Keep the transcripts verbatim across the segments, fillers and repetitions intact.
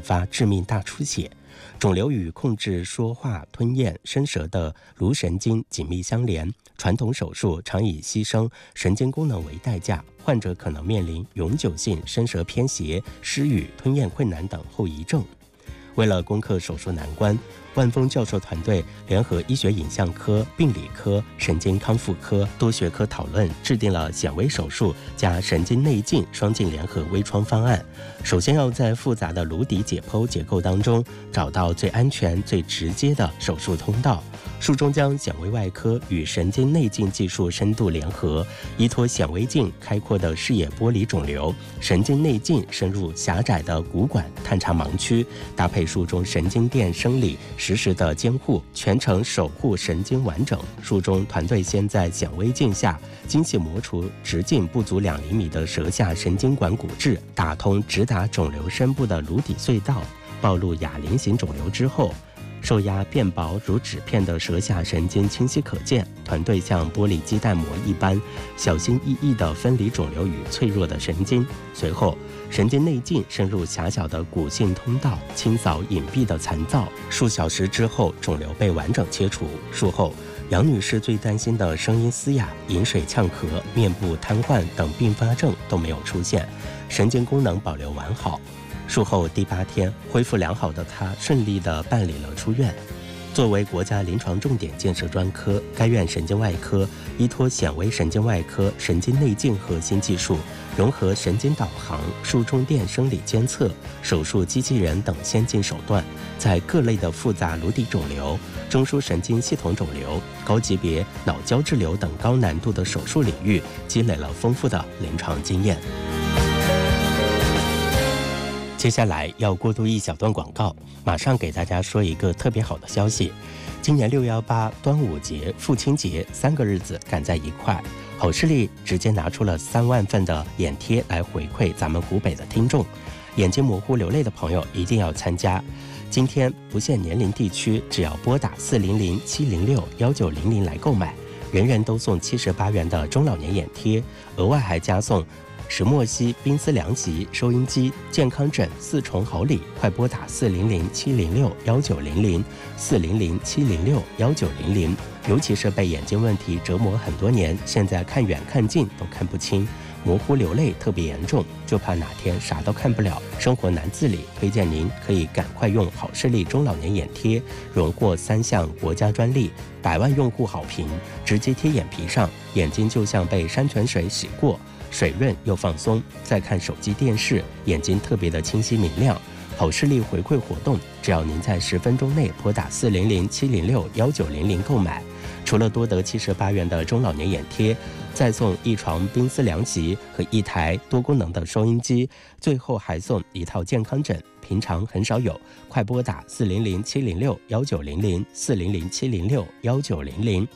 发致命大出血。肿瘤与控制说话、吞咽、伸舌的颅神经紧密相连，传统手术常以牺牲神经功能为代价，患者可能面临永久性伸舌偏斜、失语、吞咽困难等后遗症。为了攻克手术难关，万峰教授团队联合医学影像科、病理科、神经康复科多学科讨论，制定了显微手术加神经内镜双镜联合微创方案。首先要在复杂的颅底解剖结构当中找到最安全、最直接的手术通道。术中将显微外科与神经内镜技术深度联合，依托显微镜开阔的视野剥离肿瘤，神经内镜深入狭窄的骨管探查盲区，搭配术中神经电生理实时的监护，全程守护神经完整。术中团队先在显微镜下精细磨除直径不足两厘米的舌下神经管骨质，打通直达肿瘤深部的颅底隧道，暴露哑铃型肿瘤之后，受压变薄如纸片的舌下神经清晰可见。团队像玻璃鸡蛋膜一般小心翼翼地分离肿瘤与脆弱的神经，随后神经内镜深入狭小的骨性通道，清扫隐蔽的残灶。数小时之后，肿瘤被完整切除。术后，杨女士最担心的声音嘶哑、饮水呛咳、面部瘫痪等并发症都没有出现，神经功能保留完好。术后第八天，恢复良好的她顺利地办理了出院。作为国家临床重点建设专科，该院神经外科依托显微神经外科、神经内镜核心技术，融合神经导航、术中电生理监测、手术机器人等先进手段，在各类的复杂颅底肿瘤、中枢神经系统肿瘤、高级别脑胶质瘤等高难度的手术领域积累了丰富的临床经验。接下来要过渡一小段广告，马上给大家说一个特别好的消息。今年六一八、端午节、父亲节三个日子赶在一块，好视力直接拿出了三万份的眼贴来回馈咱们湖北的听众。眼睛模糊流泪的朋友一定要参加。今天不限年龄地区，只要拨打四零零七零六幺九零零来购买，人人都送七十八元的中老年眼贴，额外还加送石墨烯冰丝凉席、收音机、健康枕四重好礼，快拨打四零零七零六幺九零零四零零七零六幺九零零。尤其是被眼睛问题折磨很多年，现在看远看近都看不清，模糊流泪特别严重，就怕哪天啥都看不了，生活难自理。推荐您可以赶快用好视力中老年眼贴，荣获三项国家专利，百万用户好评，直接贴眼皮上，眼睛就像被山泉水洗过，水润又放松。再看手机电视，眼睛特别的清晰明亮。好视力回馈活动，只要您在十分钟内拨打四零零七零六幺九零零购买，除了多得七十八元的中老年眼贴，再送一床冰丝凉席和一台多功能的收音机，最后还送一套健康枕，平常很少有，快拨打四零零七零六幺九零零四零零七零六幺九零零。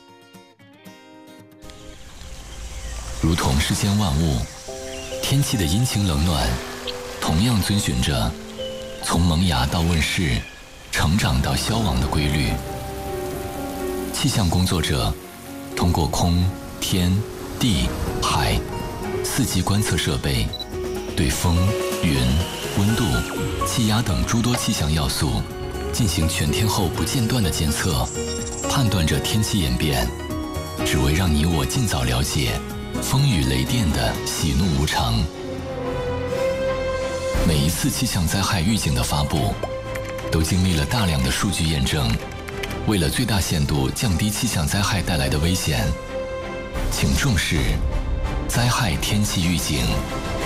如同世间万物，天气的阴晴冷暖，同样遵循着从萌芽到问世、成长到消亡的规律。气象工作者通过空、天、地、海四级观测设备，对风、云、温度、气压等诸多气象要素进行全天候不间断的监测，判断着天气演变，只为让你我尽早了解风雨雷电的喜怒无常。每一次气象灾害预警的发布，都经历了大量的数据验证。为了最大限度降低气象灾害带来的危险，请重视灾害天气预警。